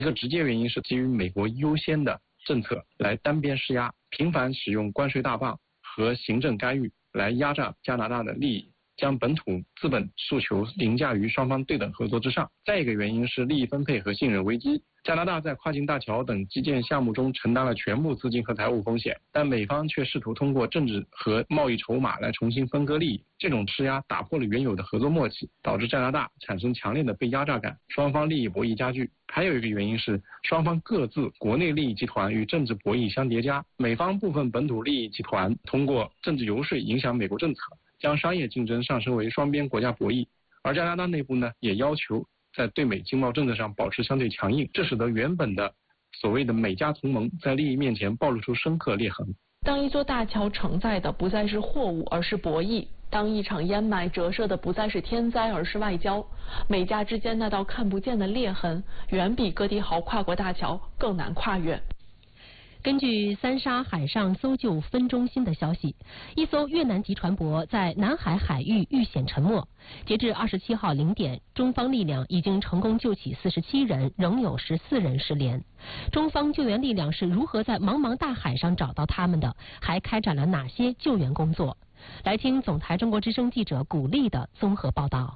一个直接原因是基于美国优先的政策来单边施压，频繁使用关税大棒和行政干预来压榨加拿大的利益，将本土资本诉求凌驾于双方对等合作之上。再一个原因是利益分配和信任危机。加拿大在跨境大桥等基建项目中承担了全部资金和财务风险，但美方却试图通过政治和贸易筹码来重新分割利益。这种施压打破了原有的合作默契，导致加拿大产生强烈的被压榨感，双方利益博弈加剧。还有一个原因是双方各自国内利益集团与政治博弈相叠加，美方部分本土利益集团通过政治游说影响美国政策，将商业竞争上升为双边国家博弈，而加拿大内部呢也要求在对美经贸政策上保持相对强硬，这使得原本的所谓的美加同盟在利益面前暴露出深刻裂痕。 当一座大桥承载的不再是货物，而是博弈；当一场烟霾折射的不再是天灾，而是外交，美加之间那道看不见的裂痕，远比哥迪豪跨过大桥更难跨越。 根据三沙海上搜救分中心的消息，一艘越南籍船舶在南海海域遇险沉没。截至27号0点，中方力量已经成功救起47人，仍有14人失联。中方救援力量是如何在茫茫大海上找到他们的？还开展了哪些救援工作？来听总台中国之声记者古丽的综合报道。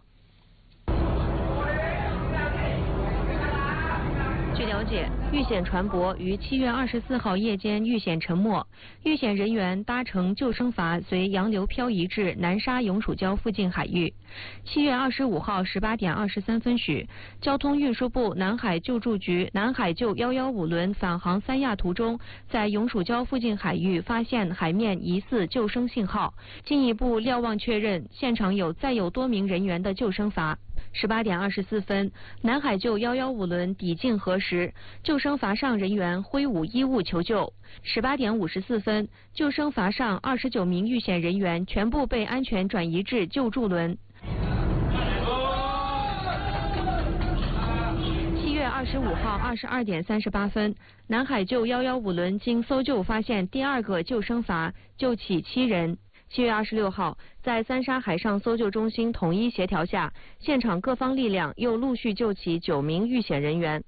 据了解，遇险船舶于7月24号夜间遇险沉没，遇险人员搭乘救生筏随洋流漂移至南沙永暑礁附近海域。7月25号18点23分许，交通运输部南海救助局南海救115轮返航三亚途中，在永暑礁附近海域发现海面疑似救生信号，进一步瞭望确认现场载有多名人员的救生筏。18点24分，南海救115轮抵近河时，救生筏上人员挥舞衣物求救。18点54分，救生筏上29名遇险人员全部被安全转移至救助轮。7月25号22点38分，南海救115轮经搜救发现第二个救生筏，救起7人。7月26号，在三沙海上搜救中心统一协调下，现场各方力量又陆续救起9名遇险人员。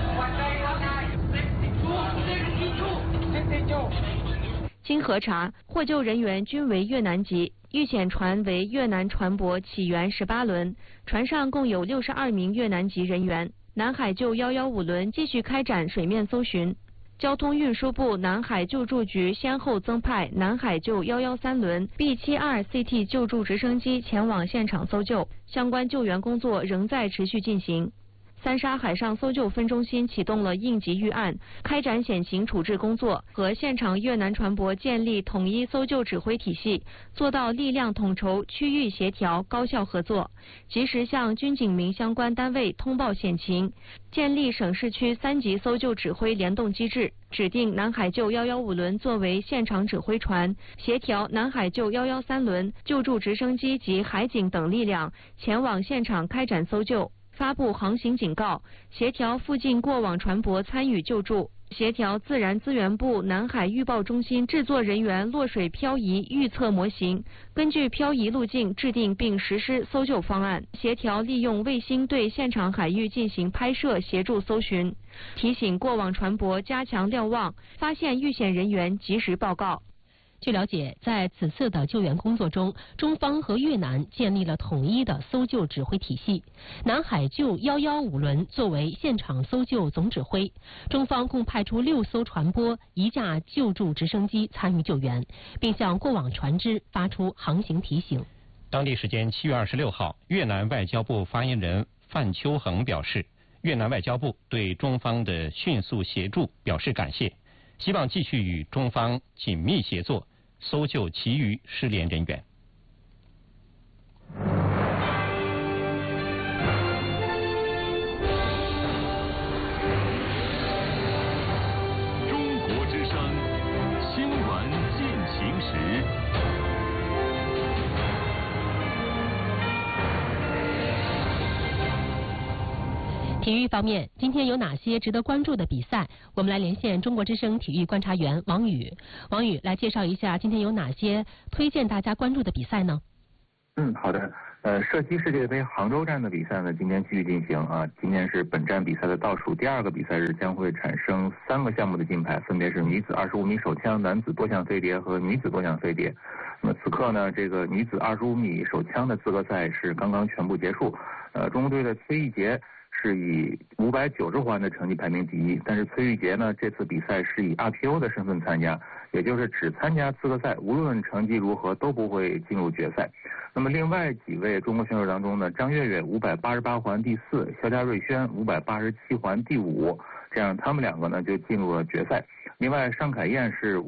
经核查，获救人员均为越南籍，遇险船为越南船舶起源18轮，船上共有62名越南籍人员。南海救115轮继续开展水面搜寻。交通运输部南海救助局先后增派南海救113轮 B72CT 救助直升机前往现场搜救，相关救援工作仍在持续进行。三沙海上搜救分中心启动了应急预案，开展险情处置工作，和现场越南船舶建立统一搜救指挥体系，做到力量统筹、区域协调、高效合作，及时向军警民相关单位通报险情，建立省市区3级搜救指挥联动机制，指定南海救115轮作为现场指挥船，协调南海救113轮、救助直升机及海警等力量前往现场开展搜救。发布航行警告，协调附近过往船舶参与救助，协调自然资源部南海预报中心制作人员落水漂移预测模型，根据漂移路径制定并实施搜救方案，协调利用卫星对现场海域进行拍摄，协助搜寻，提醒过往船舶加强瞭望，发现遇险人员及时报告。 据了解，在此次的救援工作中，中方和越南建立了统一的搜救指挥体系。南海救115轮作为现场搜救总指挥，中方共派出6艘船舶、1架救助直升机参与救援，并向过往船只发出航行提醒。 当地时间7月26号，越南外交部发言人范秋恒表示，越南外交部对中方的迅速协助表示感谢，希望继续与中方紧密协作，搜救其余失联人员。 中国之声新闻进行时。 体育方面，今天有哪些值得关注的比赛？我们来连线中国之声体育观察员王宇。王宇来介绍一下今天有哪些推荐大家关注的比赛呢？ 好的。 射击世界杯杭州站的比赛呢，今天继续进行啊。今天是本站比赛的倒数第2个比赛日，将会产生3个项目的金牌，分别是女子25米手枪、男子多项飞碟和女子多项飞碟。那么此刻呢，这个女子25米手枪的资格赛是刚刚全部结束。中国队的崔玉洁是以590环的成绩排名第1，但是崔玉洁呢，这次比赛是以 RPO 的身份参加，也就是只参加资格赛，无论成绩如何都不会进入决赛。那么另外几位中国选手当中呢，张悦悦588环第4，肖家瑞轩587环第5，这样他们2个呢就进入了决赛。另外尚凯燕是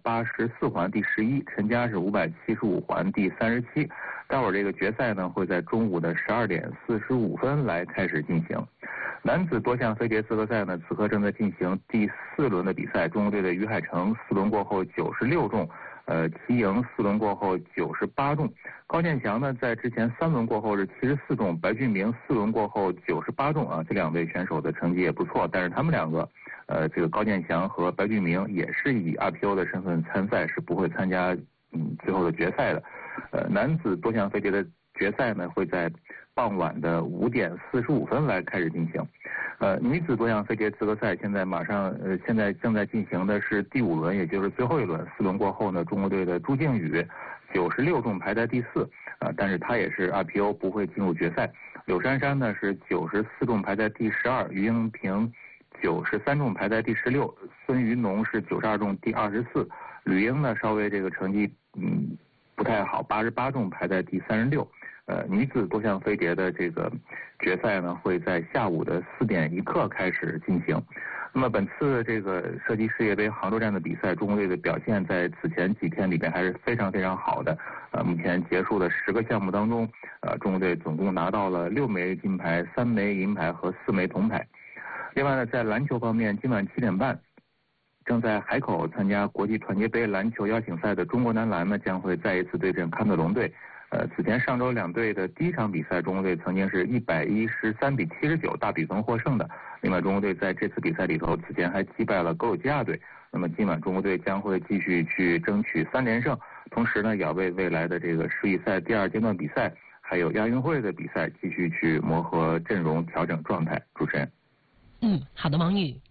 584环第11，陈佳是575环第37。待会儿这个决赛呢会在中午的12点45分来开始进行。男子多项飞碟资格赛呢，此刻正在进行第4轮的比赛。中国队的于海成4轮过后96中，齐莹4轮过后98中，高建翔呢在之前3轮过后是74中，白俊明4轮过后98中啊，这2位选手的成绩也不错，但是他们2个，这个高建翔和白俊明也是以 RPO 的身份参赛，是不会参加最后的决赛的。男子多项飞碟的决赛呢会在傍晚的5点45分来开始进行。女子多项飞碟资格赛现在正在进行的是第5轮，也就是最后一轮。4轮过后呢，中国队的朱静宇96中排在第4，但是他也是 RPO 不会进入决赛。柳珊珊呢是94中排在第12，于英平93中排在第16，孙于农是92中第24，吕英呢稍微这个成绩不太好，88中排在第36。女子多项飞碟的这个决赛呢会在下午的4点1刻开始进行。那么本次这个射击世界杯杭州站的比赛，中国队的表现在此前几天里边还是非常非常好的。目前结束的10个项目当中，中国队总共拿到了6枚金牌、3枚银牌和4枚铜牌。另外呢，在篮球方面，今晚7点半。正在海口参加国际团结杯篮球邀请赛的中国男篮呢，将会再一次对阵喀麦隆队。此前上周2队的第1场比赛，中国队曾经是113比79大比分获胜的。另外，中国队在这次比赛里头，此前还击败了格鲁吉亚队。那么今晚中国队将会继续去争取3连胜，同时呢，也要为未来的这个世预赛第2阶段比赛，还有亚运会的比赛继续去磨合阵容、调整状态。主持人。 好的，王宇。